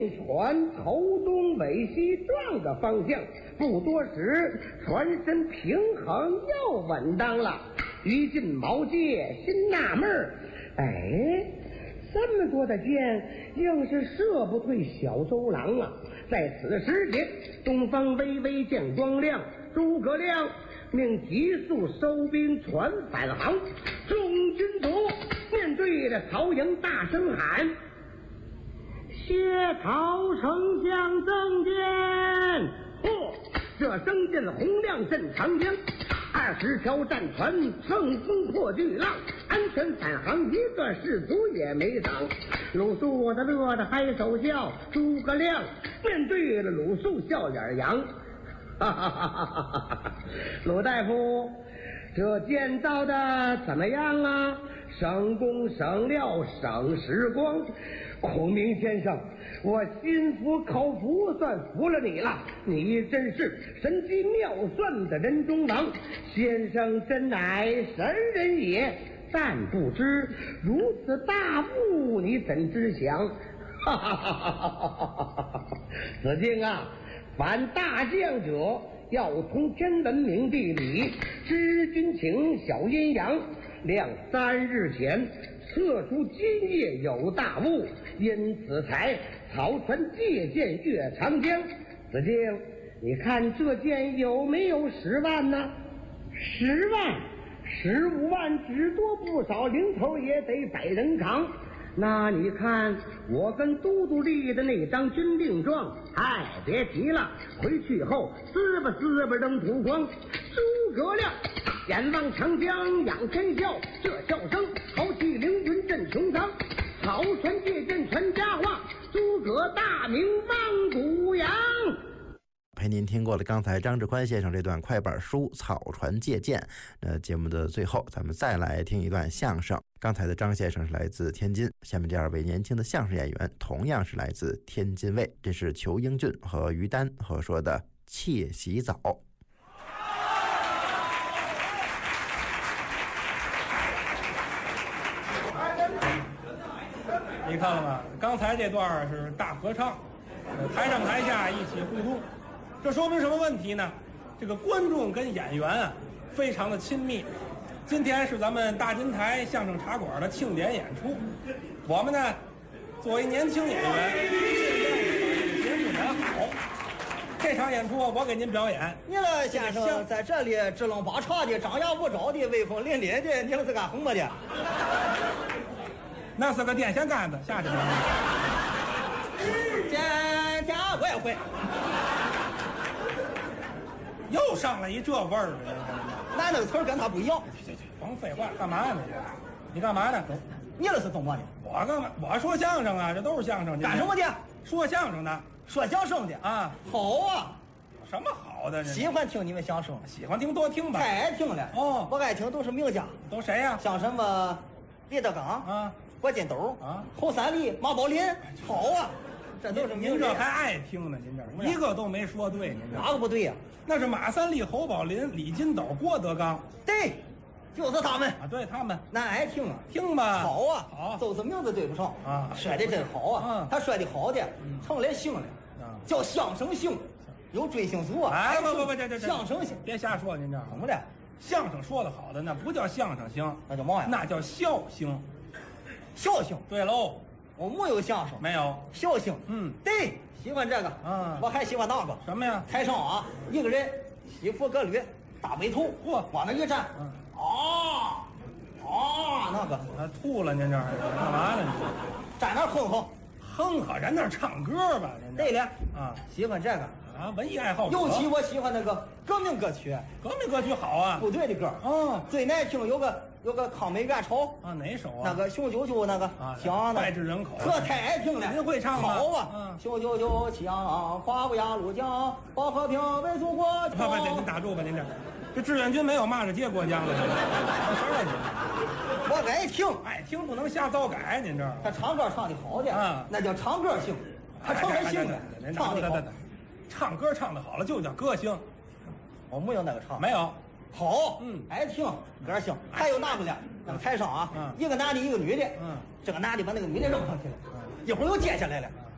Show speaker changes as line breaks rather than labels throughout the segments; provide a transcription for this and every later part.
船头东尾西撞的方向，不多时，船身平衡又稳当了。于禁毛介心纳闷儿，这么多的箭，硬是射不退小周郎啊！在此时节，东方微微见光亮，诸葛亮命急速收兵，船返航。众军卒面对着曹营，大声喊：“谢曹丞相增见！”这声震洪亮，震长江。20条战船乘风破巨浪，安全返航，一个士卒也没伤。鲁肃我的乐得嗨手笑，诸葛亮面对着鲁肃笑脸扬，哈哈哈哈哈哈！鲁大夫，这建造的怎么样啊？省工省料省时光。孔明先生，我心服口服，算服了你了。你真是神机妙算的人中王，先生真乃神人也。但不知如此大物，你怎知晓？哈哈哈哈哈哈！子敬啊，凡大将者要通天文明地理，知军情晓阴阳。量3日前测出今夜有大雾，因此才草船借箭越长江。子敬，你看这箭有没有10万呢？10万，15万只多不少，零头也得100人扛。那你看我跟都督立的那张军令状，别提了，回去后滋吧滋吧扔土光。诸葛亮眼望长江仰天笑，这笑声豪气凌云震穹苍。草船借箭传佳话，诸葛大名望古扬。
陪您听过了刚才张志宽先生这段快板书《草船借箭》。节目的最后，咱们再来听一段相声。刚才的张先生是来自天津，下面这2位年轻的相声演员同样是来自天津卫，这是裘英俊和于丹合说的《窃洗澡》。
你看了吗？刚才这段是大合唱，台上台下一起互动，这说明什么问题呢？这个观众跟演员啊非常的亲密。今天是咱们大金台相声茶馆的庆典演出，我们呢作为年轻演员，尽量把这个节目演好。这场演出我给您表演。
你了，先生在这里支棱八叉的，张牙舞爪的，威风凛凛的，你是干什么的？
那是个电线杆子，下去吧。
天天我也会。
又上来一这味儿了，
那个词儿跟他不一样。
甭废话，干嘛呢？你干嘛呢？
你那是怎么的？
我干嘛？我说相声啊，这都是相声。
干什么的？
说相声的。
说相声的
啊？
好啊。
什么好的？
喜欢听你们相声，
喜欢听多听吧。
太爱听了。
哦，
我爱听都是名家。
都谁呀？
像什么李德刚
啊、
郭金斗
啊、
侯三立、马宝林。好啊，这都是名家。
您这还爱听呢？您这一个都没说对，您这
哪个不对呀？
那是马三立、侯宝林、李金斗、郭德纲。
对，就是他们
啊，对他们，
那爱听啊，
听吧。
好啊，
好，
就是名字对不上
啊，
说的真好啊。他说的好的，成了姓了，叫相声姓，有追星族啊。
哎，不，这
相声姓，
别瞎说，您这
怎么的？
相声说的好的那不叫相声星，
那叫嘛呀？
那叫笑星。
笑星。
对喽，
我没有相声，
没有
笑星。对，喜欢这个。我还喜欢那个
什么呀？
台上啊，一个人西服革履，大背头，往那一站，那个
吐了，您这干嘛呢？
站那哼哼，
人那唱歌吧？
对了啊，喜欢这个
啊，文艺爱好者。
尤其我喜欢那个革命歌曲。
革命歌曲好啊，
部队的歌。最耐听有个抗美援朝
啊，哪首啊？
那个雄赳赳那个枪
脍炙人口，
这太爱听了。
您会唱吗？
好啊，雄赳赳枪，跨过鸭绿江，保和平为祖国。
不，您打住吧，您这志愿军没有骂着接过江的，
我爱听，
爱听不能瞎糟改。您这
他唱歌唱的好的，那叫唱歌星，他成了星了，唱的好。
唱歌唱的好了就叫歌星，
我没有那个唱，
没有。
好，爱听歌星。还有那个呢，那个台上啊，一个男的，一个女的，这个男的把那个女的扔上去了，一会儿又接下来了，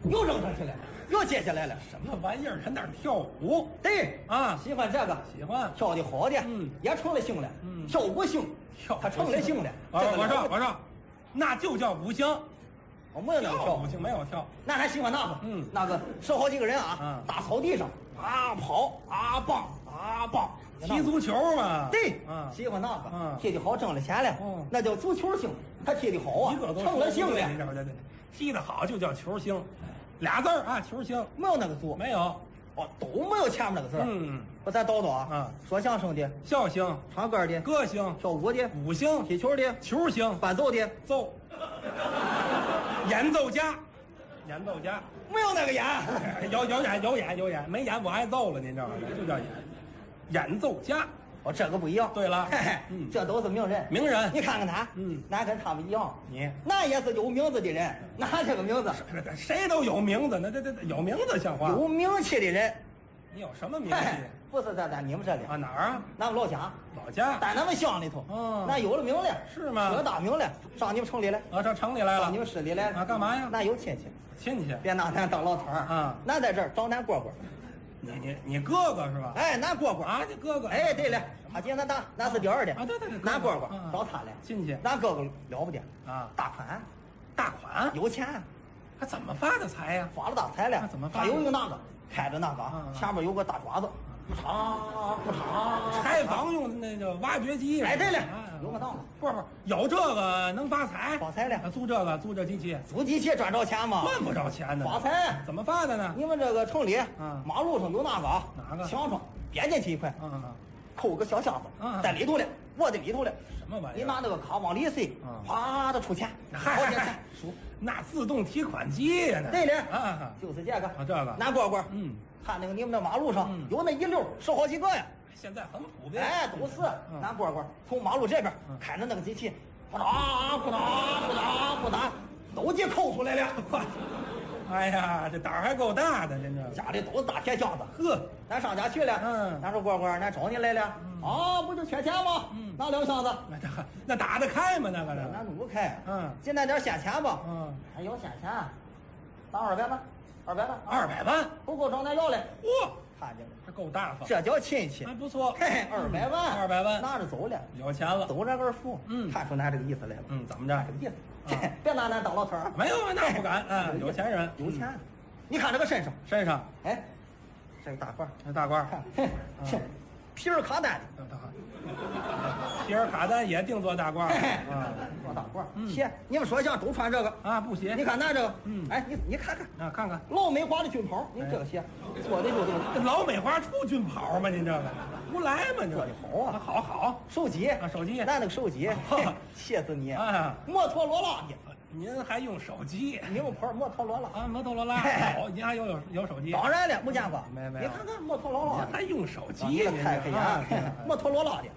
又扔上去了，又接下来了。
什么玩意儿？人那儿跳舞？
对
啊，
喜欢这个，
喜欢
跳的好的，也成了星了。跳五星，他成了星了。
我说，那就叫五星。
我没有那个跳
五星，没有跳。
那还喜欢那个？那个是好几个人啊，大草地上啊跑啊棒啊棒。
踢足球嘛，
对，喜欢那个，踢得好挣了钱了，那叫足球星，他踢得好啊，成了星了。
踢得好就叫球星，俩字儿啊，球星。
没有那个字，
没有，
哦，都没有前面那个字。我再叨叨啊，说相声的
笑星，
唱歌的
歌星，
跳舞的
舞星，
踢球的
球星，
伴奏的
奏，演奏家，演奏家。
没有那个演，
有演，没演我挨揍了，您知道吗？就叫演奏家。
哦，这个不一样。
对了，
这都是名人。
名人，
你看看他，哪跟他们一样？
你
那也是有名字的人，哪这个名字？
谁都有名字，那有名字像话。
有名气的人，
你有什么名气？
不是在你们这里
啊？哪儿啊？
咱们老家。
老家，
在咱们乡里头。那有了名了。
是吗？
有了大名了，上你们城里来。
啊，上城里来了。
上你们市里来了。
啊，干嘛呀？
那有亲戚。
亲戚。
别拿咱当老头儿啊！咱在这儿找咱蝈蝈。
你哥哥是吧？
哎，咱蝈蝈
啊，你哥哥。
哎，对了，他今咱大，那是第二的
啊，对，
咱蝈蝈找他来，
亲戚。
咱哥哥了不得
啊，
大款，
大款，
有钱，
他怎么发的财呀？
发了大财了，
怎么发？
他有一个那个开着那个，前面有个大爪子，不长，
拆房用的那个挖掘机。
哎，对了，有个那个，
不是，有这个能发财？
发财了，
租这机器，
租机器赚着钱吗？
赚不着钱呢。
发财
怎么发的呢？
你们这个城里，马路上有那个，
哪个？
墙上别进去一块，扣个小箱子，在里头了，我在里头了。
什么玩意儿？
你拿那个卡往里塞，哗的出钱，好几钱。
那自动提款机呀，
对了，就是这个。
这个。
拿蝈蝈，看那个你们那马路上有那一溜10好几个呀。
现在很普遍。
哎，都是拿蝈蝈从马路这边开着那个机器，扑嗒扑嗒扑嗒扑嗒，都给扣出来了。
哎呀，这胆儿还够大的，真的。
家里都是大铁箱子。
呵，
咱上家去了。咱说蝈蝈，咱找你来了。啊，不就缺钱吗？拿2箱子。
那打得开吗？那个的。
咱不开。进来点现钱吧。还有现钱，拿200万，200万。
200万
不够找咱要来。
哇，
看见了，
这够大方。
这叫亲戚。
还不错。
嘿，200万
，200万
拿着走了，
有钱了，
走这根福。看出咱这个意思来了。
怎么着？
这个意思。别拿咱当老头儿。
没有，那不敢。有钱人，
有钱。你看这个身上，哎，这个大褂，
大褂，
皮尔卡丹的，
皮尔卡丹也定做大褂，
做大褂。鞋，你们说相声都穿这个
啊？不鞋。
你看咱这个，哎，你看看，
看看
老美华的军袍，你这个鞋做的就这个。
老美华出军袍吗？您这个不来吗？
做的好啊，
好。
手机，咱那个手机，气死你啊！摩托罗拉的。
您还用手机？
名牌摩托罗拉
啊，摩托罗拉。好，您还有手机？
当然了，没见过。
没。
你看看摩托罗拉，
还用手机？
你开眼，摩托罗拉的。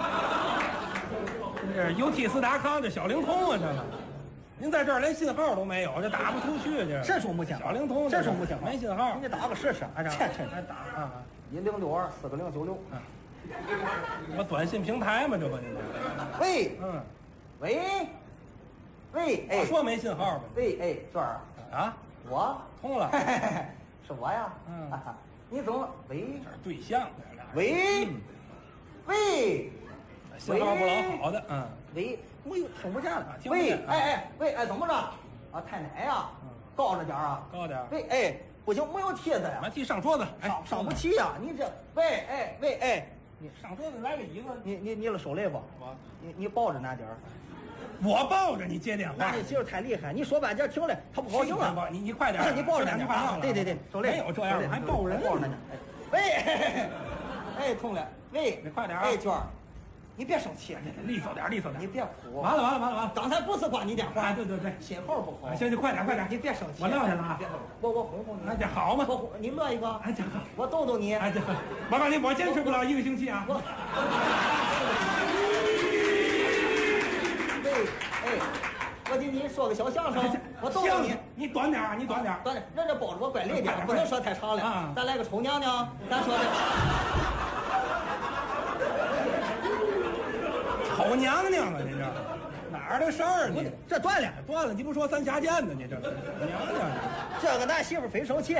这是 UT4.com 这小灵通啊，这个。您在这儿连信号都没有，这打不出去。
这说不行。
小灵通，
这说不行，
没信号。
你打个试试。
还打啊
？10624096。
我短信平台嘛，这不您这。
喂，喂，哎，
我说没信号吧？
喂，哎，娟儿
啊，
我
通了，
是我呀。你怎么？喂，
这对象。
喂，
信号不老好的。
喂，我又听不见了。
喂，
哎，怎么着？啊，太奶呀，高着点啊，
高点。
喂，哎，不行，没有梯子呀。
把梯上桌子，
上不起呀。你这，喂，哎，
你上桌子来个椅子。
你了手累不？
我，
你抱着那点儿。
我抱着你接电话，
那你媳妇太厉害，你说半截停了，她不高兴了。
你快点，
你抱着点儿。对，手累。
没有这样，还抱人，
抱着呢。喂，哎，痛了，喂，
你快点。
哎，娟儿，你别生气，
利索点。
你别哭。
完了，
刚才不是挂你电话。
对，
信号不好。
行，快点，
你别生气。
我撂下了啊。
我哄哄你。
哎，这好吗？
你乐一个。
哎，这
我逗逗你。
哎，这麻烦你，我坚持不了1个星期啊。
喂，我给你说个小相声，我逗逗你。
你短点，
人这抱着我怪累点，不能说太长了。咱来个丑娘娘，咱说的。
丑娘娘啊，你这哪儿的事儿？你
这断了，
断了，你不说三峡剑呢？你这娘娘，
这个咱媳妇非手气，